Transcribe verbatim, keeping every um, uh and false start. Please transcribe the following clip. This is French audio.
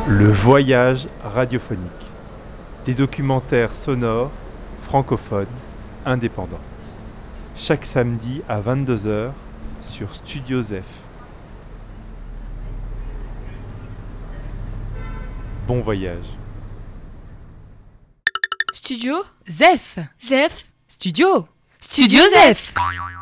Le voyage radiophonique. Des documentaires sonores, francophones, indépendants. Chaque samedi à vingt-deux heures sur Studio Zef. Bon voyage. Studio Zef Zef Studio Studio Zef